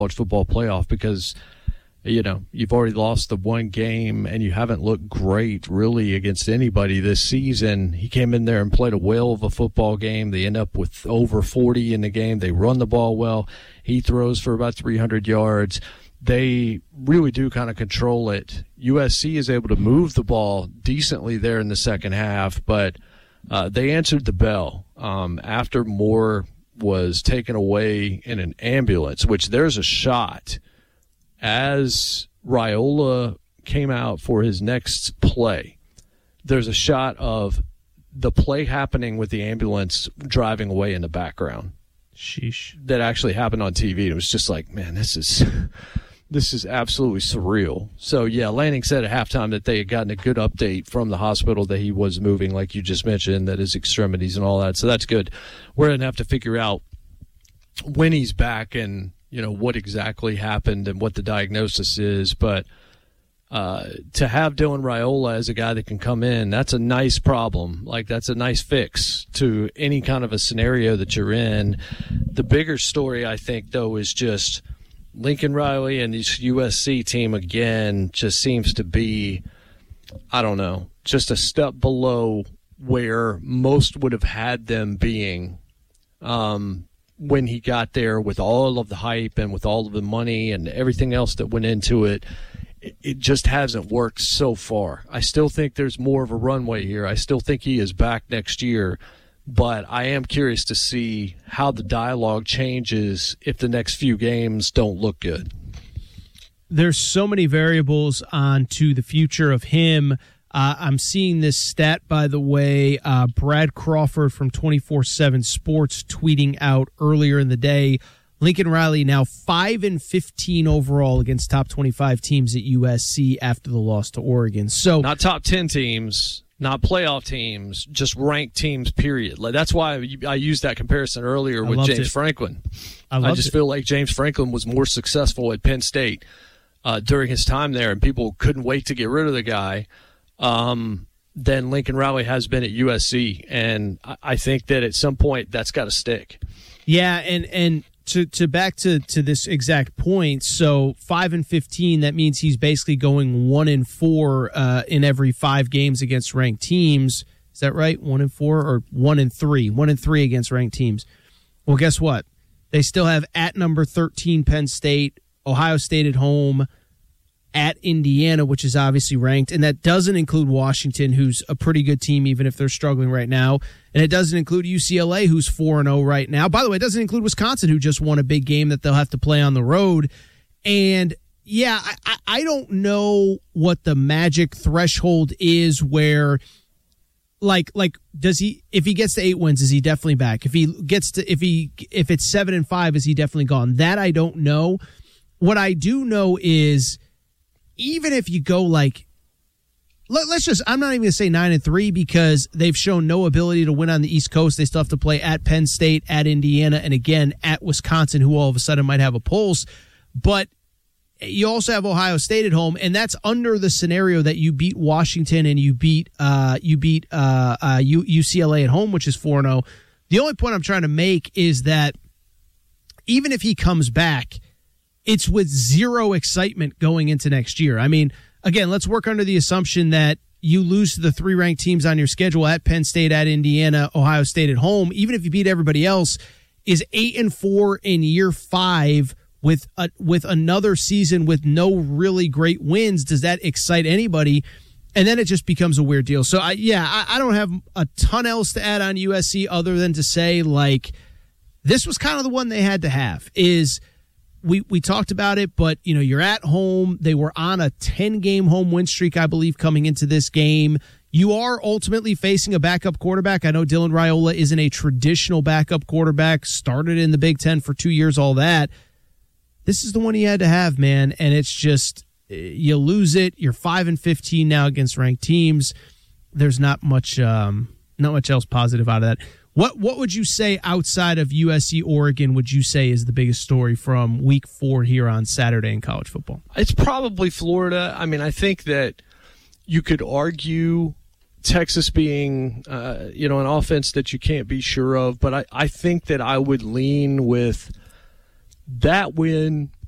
college football playoff because, you've already lost the one game and you haven't looked great really against anybody this season. He came in there and played a whale of a football game. They end up with over 40 in the game. They run the ball well. He throws for about 300 yards. They really do kind of control it. USC is able to move the ball decently there in the second half, but they answered the bell after Moore was taken away in an ambulance, which there's a shot as Raiola came out for his next play. There's a shot of the play happening with the ambulance driving away in the background. Sheesh. That actually happened on TV. It was just like, man, this is absolutely surreal. So, yeah, Lanning said at halftime that they had gotten a good update from the hospital that he was moving, like you just mentioned, that his extremities and all that. So that's good. We're going to have to figure out when he's back and, what exactly happened and what the diagnosis is. But to have Dylan Raiola as a guy that can come in, that's a nice problem. Like, that's a nice fix to any kind of a scenario that you're in. The bigger story, I think, though, is just Lincoln Riley and this USC team, again, just seems to be, I don't know, just a step below where most would have had them being when he got there, with all of the hype and with all of the money and everything else that went into it. It just hasn't worked so far. I still think there's more of a runway here. I still think he is back next year, but I am curious to see how the dialogue changes if the next few games don't look good. There's so many variables on to the future of him. I'm seeing this stat, by the way, Brad Crawford from 24/7 Sports tweeting out earlier in the day. Lincoln Riley now 5-15 overall against top 25 teams at USC after the loss to Oregon. So not top 10 teams, not playoff teams, just ranked teams, period. That's why I used that comparison earlier with James Franklin. I just feel like James Franklin was more successful at Penn State during his time there, and people couldn't wait to get rid of the guy than Lincoln Riley has been at USC. And I think that at some point that's got to stick. Yeah, and to back to this exact point, so 5-15, that means he's basically going 1-4 in every 5 games against ranked teams. Is that right? 1-4 or 1-3? 1-3 against ranked teams. Well, guess what? They still have at number 13 Penn State, Ohio State at home, at Indiana, which is obviously ranked, and that doesn't include Washington, who's a pretty good team, even if they're struggling right now. And it doesn't include UCLA, who's 4-0 right now. By the way, it doesn't include Wisconsin, who just won a big game that they'll have to play on the road. And, yeah, I don't know what the magic threshold is where, like, does he, if he gets to 8 wins, is he definitely back? If it's 7-5, is he definitely gone? That I don't know. What I do know is, even if you go I'm not even going to say 9-3 because they've shown no ability to win on the East Coast. They still have to play at Penn State, at Indiana, and again at Wisconsin, who all of a sudden might have a pulse. But you also have Ohio State at home, and that's under the scenario that you beat Washington and you beat UCLA at home, which is 4-0. The only point I'm trying to make is that even if he comes back, it's with zero excitement going into next year. I mean, again, let's work under the assumption that you lose to the 3 ranked teams on your schedule at Penn State, at Indiana, Ohio State at home. Even if you beat everybody else, is 8-4 in year 5 with another season with no really great wins. Does that excite anybody? And then it just becomes a weird deal. So I don't have a ton else to add on USC other than to say, like, this was kind of the one they had to have. We talked about it, but, you're at home. They were on a 10-game home win streak, I believe, coming into this game. You are ultimately facing a backup quarterback. I know Dylan Raiola isn't a traditional backup quarterback, started in the Big Ten for 2 years, all that. This is the one he had to have, man, and it's just, you lose it. You're 5-15 now against ranked teams. There's not much else positive out of that. What would you say outside of USC Oregon would you say is the biggest story from week 4 here on Saturday in college football? It's probably Florida. I mean, I think that you could argue Texas being, an offense that you can't be sure of, but I think that I would lean with that win